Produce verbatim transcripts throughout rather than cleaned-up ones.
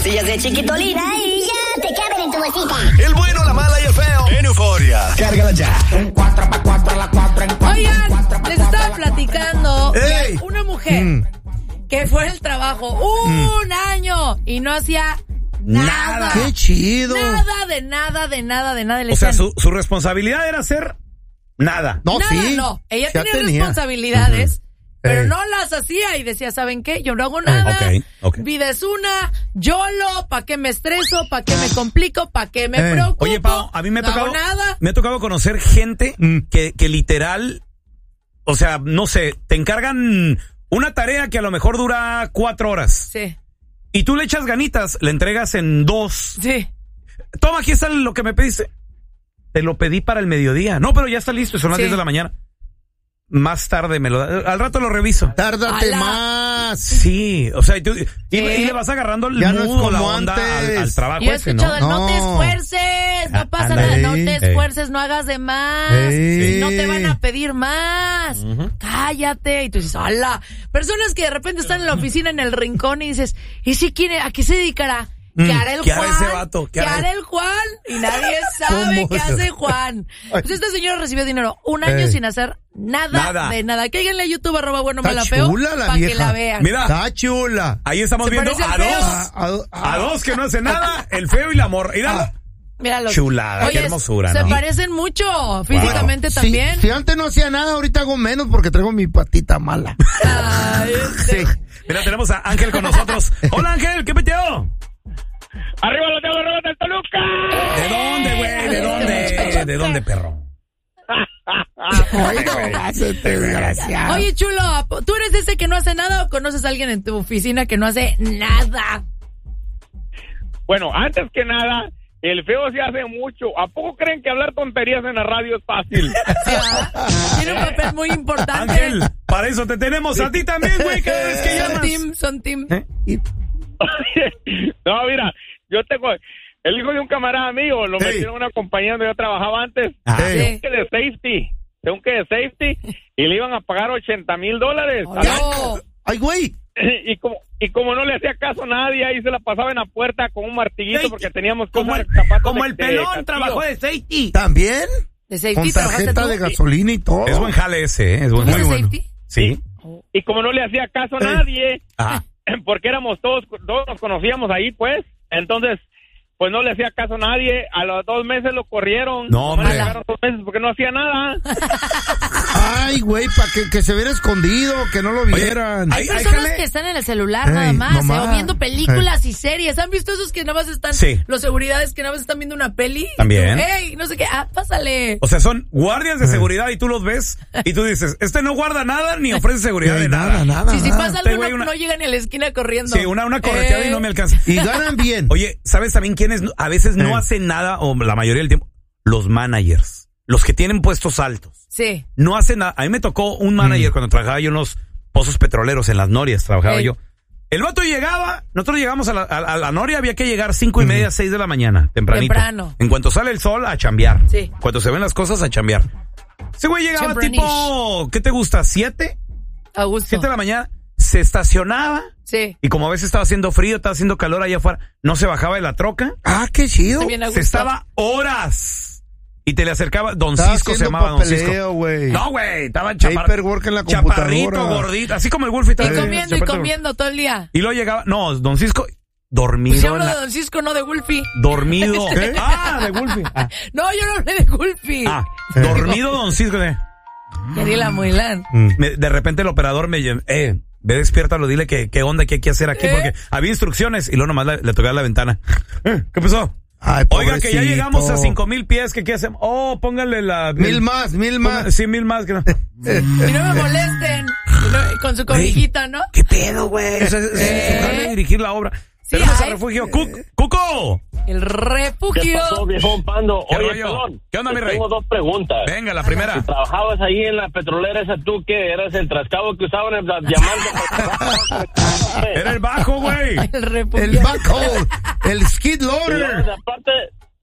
Si yo soy chiquitolina y ya te caben en tu bolsita. El bueno, la mala y el feo. En Euforia. Cárgala ya. Un cuatro para cuatro, la cuatro en cuatro. Oigan, les estaba platicando ¡Ey! de una mujer Mm. que fue al trabajo un mm. año y no hacía nada. Nada. ¡Qué chido! Nada, de nada, de nada, de nada. Le O sea, decían, su, su responsabilidad era hacer nada. No, nada, sí. no. Ella Ya tenía, tenía. responsabilidades, uh-huh. pero Ey. no las hacía y decía, ¿saben qué? Yo no hago nada. Ok, ok. Vida es una, YOLO, ¿para qué me estreso? ¿Para qué me complico? ¿Para qué me Ey. preocupo? Oye, Pau, a mí me ha no tocado, hago nada. me ha tocado conocer gente Mm. que, que literal, o sea, no sé, te encargan una tarea que a lo mejor dura cuatro horas. Sí, Y tú le echas ganitas, le entregas en dos. sí. Toma, aquí está lo que me pediste. Te lo pedí para el mediodía. No, pero ya está listo, son las Sí. diez de la mañana. Más tarde me lo da. Al rato lo reviso. ¡Tárdate Ala. más! Sí, o sea, y, tú- y- ¿Qué? y le vas agarrando el Ya no es nudo, la como onda al, antes. al trabajo Yo he ese, escuchado ¿no? el no. te No. esfuerces, no Ah, pasa ándale. nada, no te Ey. esfuerces, no hagas de más, Ey. no te van a pedir más, Ujú. cállate, y tú dices, ¡hala! Personas que de repente están en la oficina en el rincón y dices, ¿y si quiere, a qué se dedicará? ¿Qué hará el ¿qué hará Juan? ese vato? ¿Qué ¿Qué hará? hará el Juan? Y nadie sabe ¿Cómo qué se- hace Juan. Pues esta señora recibió dinero un año Ey. sin hacer nada, Nada. de nada. Cáiganle a YouTube, arroba bueno, Está mala, feo, chula la para que vieja. la vean. Mira, ¡Está chula! ahí estamos Se viendo parece a al feo. dos. A, a- A dos que no hacen nada, el feo y la morra. Mira, Míralo. chulada, Oye, qué hermosura, se ¿no? parecen mucho físicamente Sí, también. Si antes no hacía nada, ahorita hago menos porque traigo mi patita mala. Ay, este. Sí. Mira, tenemos a Ángel con nosotros. Hola, Ángel, ¿qué peteo? ¡Arriba los Diablos Rojos del Toluca! ¿De dónde, güey? ¿De dónde? ¿De dónde, perro? Oye, chulo, ¿tú eres ese que no hace nada o conoces a alguien en tu oficina que no hace nada? Bueno, antes que nada, el feo se hace mucho. ¿A poco creen que hablar tonterías en la radio es fácil? Sí, ¿ah? Tiene un papel muy importante. Ángel, para eso te tenemos a ti también, güey, cada vez que Son llamas. team, son team. ¿Eh? No, mira, yo tengo... El hijo de un camarada mío lo Hey. metieron en una compañía donde yo trabajaba antes. Ah, Hey. Según que de safety. Según que de safety. Y le iban a pagar ochenta mil dólares. al año. No. ¡Ay, güey! Y como, y como no le hacía caso a nadie, ahí se la pasaba en la puerta con un martillito Safety. porque teníamos Como cosas, el, zapatos como de- el de pelón castillo. trabajó de safety. ¿También? ¿De safety Con trabajaste tarjeta tú? de gasolina y todo. Es buen jale ese, ¿eh? Es buen ¿Tú muy haces bueno. safety? Sí. Y como no le hacía caso a Ey. nadie, Ah, porque éramos todos, todos nos conocíamos ahí, pues, entonces, pues no le hacía caso a nadie. A los dos meses lo corrieron. No, Nomás hombre. le pagaron dos meses porque no hacía nada. Ay, güey, para que, que se viera escondido, que no lo vieran. Hay Ay, personas ay, que están en el celular Ey, nada más, nomás. eh, o viendo películas y series. ¿Han visto esos que nada más están, Sí. los seguridades que nada más están viendo una peli? También. ¡Ey! No sé qué, ah, pásale. o sea, son guardias de seguridad y tú los ves y tú dices, este no guarda nada ni ofrece seguridad Ay, de nada, nada. nada. Si, si nada. pasa Este algo, güey no, una- no llega ni a la esquina corriendo. Sí, una, una correteada Eh, y no me alcanza. Y ganan bien. Oye, ¿sabes también quiénes no- a veces no Eh. hacen nada o la mayoría del tiempo? Los managers. Los que tienen puestos altos. Sí. No hacen nada. A mí me tocó un manager cuando trabajaba yo en los pozos petroleros, en las norias, trabajaba Ey. yo. El vato llegaba, nosotros llegamos a la, a, a la noria, había que llegar cinco y media, seis de la mañana, tempranito. Temprano. En cuanto sale el sol, a chambear. Sí. Cuando se ven las cosas, a chambear. Ese güey llegaba Tempranish. tipo, ¿qué te gusta? ¿Siete? Augusto. ¿Siete de la mañana? Se estacionaba Sí. y como a veces estaba haciendo frío, estaba haciendo calor allá afuera, no se bajaba de la troca. Ah, qué chido. También Augusto. Se estaba horas. Y te le acercaba, Don Estaba Cisco se haciendo llamaba Don Cisco. papeleo, güey. No, güey, estaba chapar- Paperwork en la computadora. chaparrito, gordito, así como el Wolfie. Y también, comiendo y chaparrito. comiendo todo el día. Y luego llegaba, no, Don Cisco, Pues dormido. yo en hablo la- de Don Cisco, no de Wolfie. dormido. Ah, de Wolfie. Ah, No, yo no hablé de Wolfie. ah, dormido Don Cisco. eh. Quería Moilán. Me- de repente el operador me llama, eh, ve, despiértalo, dile que qué onda, qué hay que hacer aquí, ¿Eh? porque había instrucciones y luego nomás le, le toqué a la ventana. Eh, ¿Qué pasó? Ay, Oiga, que ya pobrecito. llegamos a cinco mil pies, que qué hacemos. Oh, póngale la... Mil el- más, mil ponga- más. Sí, mil más. Que no. Y no me molesten. Y no- con su cobijita, ¿no? ¿Qué pedo, güey? O sea, es- es- ¿Eh? es dirigir la obra. Sí, Tenemos a ay. refugio. Cu- ¡Cuco! El ¿Qué refugio. pasó, viejón Pando? ¿Qué Oye, rollo? perdón, ¿Qué onda, te mi rey? Tengo dos preguntas. Venga, la primera. ¿Trabajabas ahí en la petrolera esa tú que eras el trascabo que usaban en las diamantes? Era el bajo, güey. El refugio. El backhoe. El skid Y luego, loader. aparte,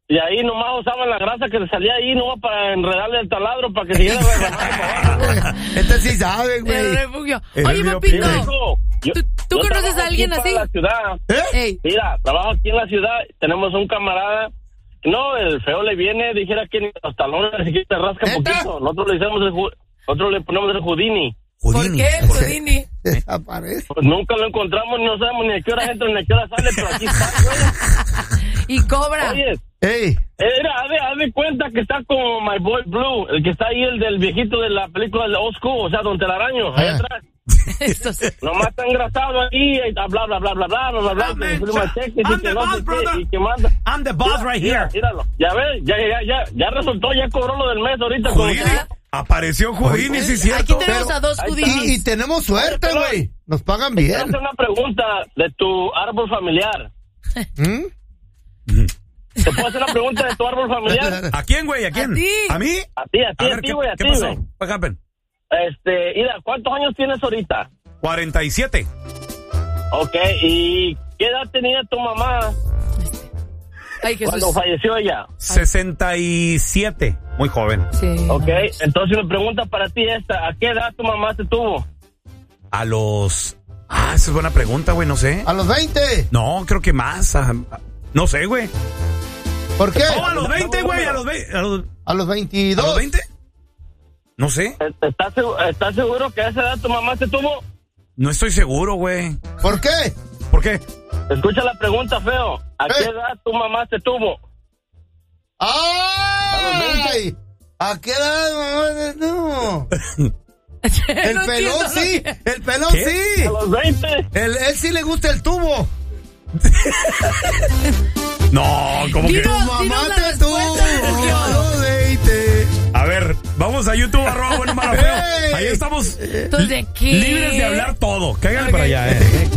Y ahí nomás usaban la grasa que le salía ahí, nomás para enredarle el taladro para que siguiera rebajando. Este sí sabe, El güey. refugio. El Oye, refugio papito, Hijo, yo- ¿tú, tú yo conoces trabajo a alguien aquí así? para la ciudad. ¿Eh? Ey, Mira, trabajo aquí en la ciudad, tenemos un camarada. No, el feo le viene, dijera que ni los talones ni te rasca ¿Neta? poquito. Nosotros le hicimos el, ju- nosotros le ponemos el Houdini. ¿por Houdini. qué, Houdini? Desaparece. Pues nunca lo encontramos, no sabemos ni a qué hora entra ni a qué hora sale, pero aquí está, güey. Y cobra. Oye, Ey, era, haz de, haz de cuenta que está como My Boy Blue, el que está ahí, el del viejito de la película de Old School, o sea, Don Telaraño, ahí Ah. atrás. Eso sí. Nomás está engrasado ahí, y bla, bla, bla, bla, bla, bla, bla, bla, bla, I'm que in le firma charge. cheques y I'm que the no sé boss, qué, brother. y que manda. I'm the boss right Mira, here. míralo, ya ves, ya, ya, ya, ya resultó, ya cobró lo del mes ahorita. como Houdini. quiera. Apareció Houdini, sí, cierto. Aquí tenemos Pero- a dos Ahí Houdinis. y, y tenemos suerte, güey. Nos pagan bien. Quiero hacer una pregunta de tu árbol familiar. ¿Mm? ¿Te puedo hacer una pregunta de tu árbol familiar? ¿A quién, güey? ¿A quién? A ti. ¿A mí? A ti, a ti, A a ver, ti, ¿qué, güey, a qué ti, pasó? güey. What happened? Este, Ida, ¿cuántos años tienes ahorita? cuarenta y siete. Ok, ¿y qué edad tenía tu mamá Ay, Jesús. cuando falleció ella? sesenta y siete. Muy joven. Sí. Ok, entonces mi pregunta para ti es esta, ¿a qué edad tu mamá se tuvo? A los... Ah, esa es buena pregunta, güey, no sé. A los veinte. No, creo que más. ah, No sé, güey. ¿Por qué? Oh, a los veinte, güey, a los veinte. ¿A los, A los a veintidós. los veinte? No sé. ¿Estás seguro, ¿Estás seguro que a esa edad tu mamá se tuvo? No estoy seguro, güey. ¿Por qué? ¿Por qué? Escucha la pregunta, feo. ¿A Eh. qué edad tu mamá se tuvo? ¡Ay! ¿A qué edad? No. El No pelón entiendo lo sí. que- El pelón ¿Qué? sí. A los veinte. El, él sí le gusta el tubo. No, ¿cómo que? Tu Dinos, mamá dinos la te tuvo respuesta, Sergio. a los veinte. A ver, vamos a YouTube, arroba bueno, malo, feo. Ey. Ahí estamos Entonces, ¿de qué? libres de hablar todo. Cáiganle Ok. para allá, eh.